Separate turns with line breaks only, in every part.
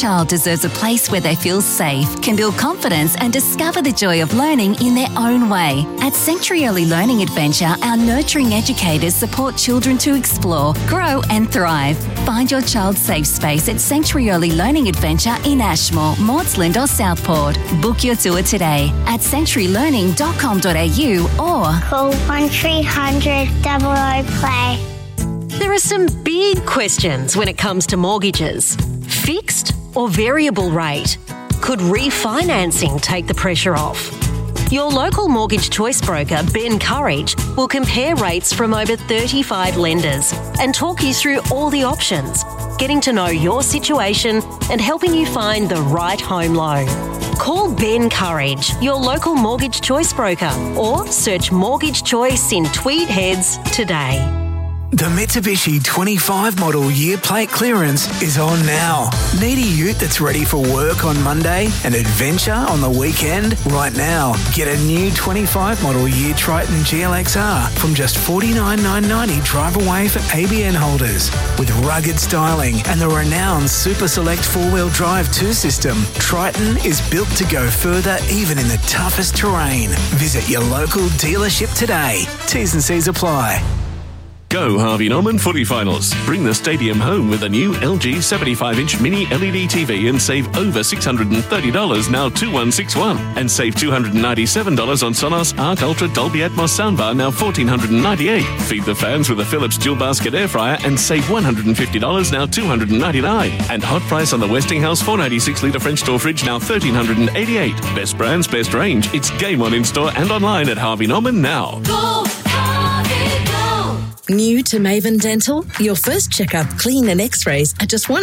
child deserves a place where they feel safe, can build confidence and discover the joy of learning in their own way. At Sanctuary Early Learning Adventure, our nurturing educators support children to explore, grow and thrive. Find your child's safe space at Sanctuary Early Learning Adventure in Ashmore, Maudsley or Southport. Book your tour today at sanctuarylearning.com.au or
call 1300 00 play.
There are some big questions when it comes to mortgages. Fixed or variable rate? Could refinancing take the pressure off? Your local mortgage choice broker, Ben Courage, will compare rates from over 35 lenders and talk you through all the options, getting to know your situation and helping you find the right home loan. Call Ben Courage, your local mortgage choice broker, or search Mortgage Choice in Tweed Heads today.
The Mitsubishi 25 model year plate clearance is on now. Need a ute that's ready for work on Monday and adventure on the weekend? Right now, get a new 25 model year Triton GLXR from just $49,990 drive away for ABN holders. With rugged styling and the renowned Super Select 4-wheel drive 2 system, Triton is built to go further even in the toughest terrain. Visit your local dealership today. T's and C's apply.
Go Harvey Norman footy finals. Bring the stadium home with a new LG 75-inch mini LED TV and save over $630 now 2161. And save $297 on Sonos Arc Ultra Dolby Atmos soundbar now $1,498. Feed the fans with a Philips dual basket air fryer and save $150 now $299. And hot price on the Westinghouse 496 litre French door fridge now $1,388. Best brands, best range. It's game on in store and online at Harvey Norman now.
Go Harvey, go!
New to Maven Dental? Your first checkup, clean and x-rays are just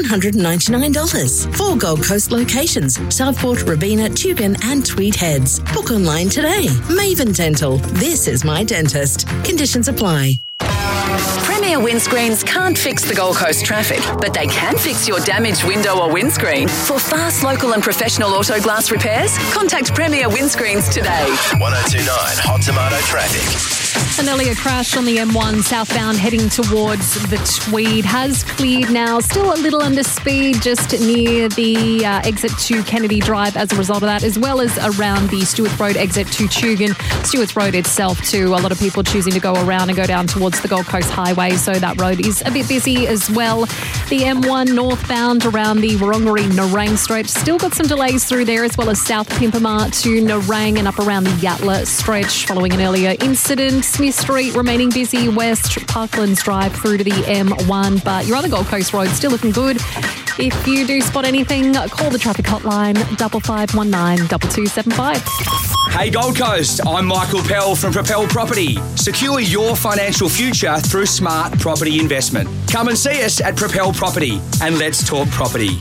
$199. 4 Gold Coast locations, Southport, Robina, Tugun and Tweed Heads. Book online today. Maven Dental. This is my dentist. Conditions apply.
Premier Windscreens can't fix the Gold Coast traffic, but they can fix your damaged window or windscreen. For fast, local and professional auto glass repairs, contact Premier Windscreens today.
1029 Hot Tomato Traffic.
An earlier crash on the M1 southbound heading towards the Tweed has cleared now. Still a little under speed just near the exit to Kennedy Drive as a result of that, as well as around the Stewarts Road exit to Tugun. Stewarts Road itself too. A lot of people choosing to go around and go down towards the Gold Coast Highway, so that road is a bit busy as well. The M1 northbound around the Wurundjeri-Nerang stretch, still got some delays through there, as well as South Pimpama to Nerang and up around the Yatala stretch following an earlier incident. Smith Street remaining busy, west Parklands Drive through to the M1, but your other Gold Coast roads still looking good. If you do spot anything, call the traffic hotline 5519 2275.
Hey Gold Coast, I'm Michael Pell from Propel Property. Secure your financial future through smart property investment. Come and see us at Propel Property and let's talk property.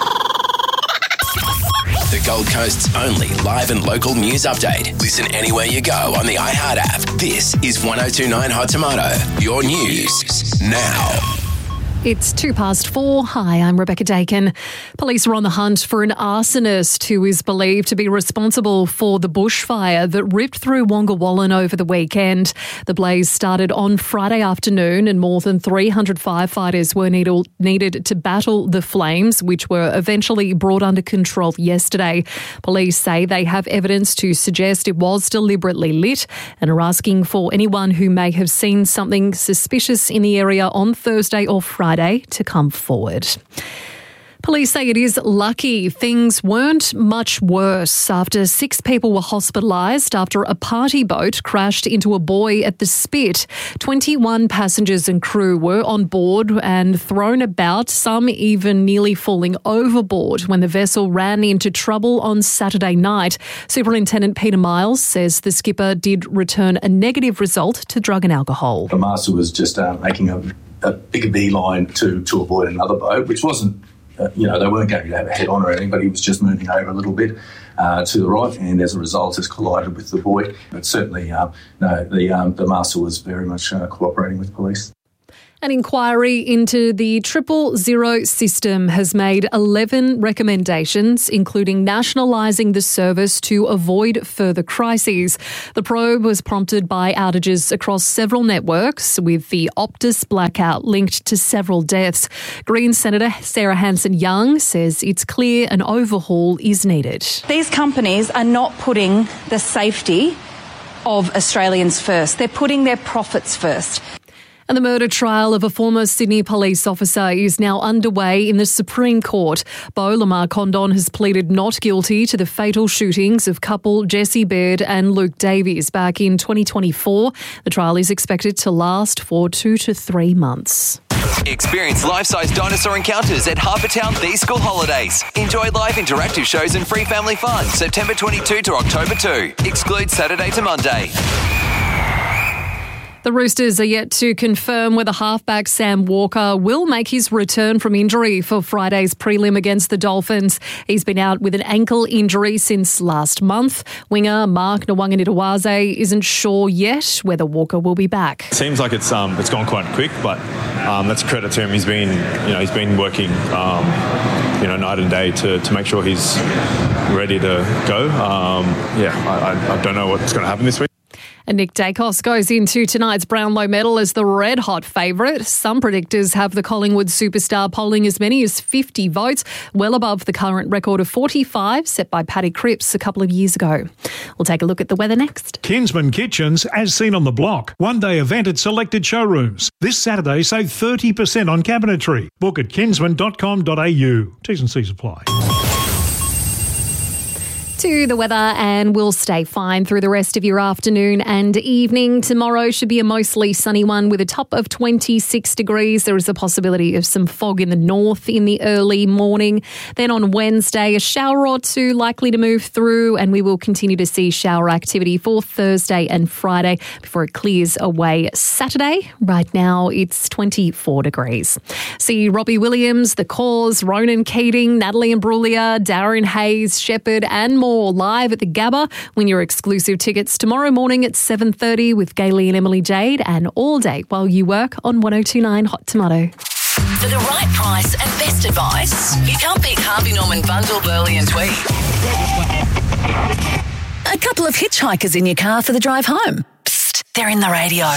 The Gold Coast's only live and local news update. Listen anywhere you go on the iHeart app. This is 1029 Hot Tomato. Your news now.
It's 4:02. Hi, I'm Rebecca Dakin. Police are on the hunt for an arsonist who is believed to be responsible for the bushfire that ripped through Wongawallan over the weekend. The blaze started on Friday afternoon and more than 300 firefighters were needed to battle the flames, which were eventually brought under control yesterday. Police say they have evidence to suggest it was deliberately lit and are asking for anyone who may have seen something suspicious in the area on Thursday or Friday to come forward. Police say it is lucky things weren't much worse after 6 people were hospitalised after a party boat crashed into a buoy at the Spit. 21 passengers and crew were on board and thrown about, some even nearly falling overboard when the vessel ran into trouble on Saturday night. Superintendent Peter Miles says the skipper did return a negative result to drug and alcohol.
The master was just making a bigger beeline to avoid another boat, which wasn't, they weren't going to have a head-on or anything, but he was just moving over a little bit to the right, and as a result has collided with the buoy. But certainly, the master was very much cooperating with police.
An inquiry into the 000 system has made 11 recommendations, including nationalising the service to avoid further crises. The probe was prompted by outages across several networks, with the Optus blackout linked to several deaths. Greens Senator Sarah Hanson-Young says it's clear an overhaul is needed.
These companies are not putting the safety of Australians first. They're putting their profits first.
And the murder trial of a former Sydney police officer is now underway in the Supreme Court. Beau Lamar Condon has pleaded not guilty to the fatal shootings of couple Jesse Baird and Luke Davies back in 2024. The trial is expected to last for 2 to 3 months.
Experience life-size dinosaur encounters at Harbourtown these school holidays. Enjoy live interactive shows and free family fun September 22 to October 2. Excludes Saturday to Monday.
The Roosters are yet to confirm whether halfback Sam Walker will make his return from injury for Friday's prelim against the Dolphins. He's been out with an ankle injury since last month. Winger Mark Nwanganitawaze isn't sure yet whether Walker will be back.
Seems like it's gone quite quick, but that's a credit to him. He's been working night and day to make sure he's ready to go. I don't know what's going to happen this week.
And Nick Dacos goes into tonight's Brownlow medal as the red-hot favourite. Some predictors have the Collingwood superstar polling as many as 50 votes, well above the current record of 45 set by Paddy Cripps a couple of years ago. We'll take a look at the weather next.
Kinsman Kitchens, as seen on the block. One-day event at selected showrooms. This Saturday, save 30% on cabinetry. Book at kinsman.com.au. T's and C's apply.
To the weather, and we'll stay fine through the rest of your afternoon and evening. Tomorrow should be a mostly sunny one with a top of 26 degrees. There is a possibility of some fog in the north in the early morning. Then on Wednesday, a shower or two likely to move through, and we will continue to see shower activity for Thursday and Friday before it clears away Saturday. Right now, it's 24 degrees. See Robbie Williams, The Cause, Ronan Keating, Natalie Imbruglia, Darren Hayes, Shepherd and more live at the Gabba. Win your exclusive tickets tomorrow morning at 7:30 with Gayley and Emily Jade, and all day while you work on 102.9 Hot Tomato.
For the right price and best advice, you can't beat Harvey Norman Bundle, Burley and Tweed. A couple of hitchhikers in your car for the drive home. Psst, they're in the radio.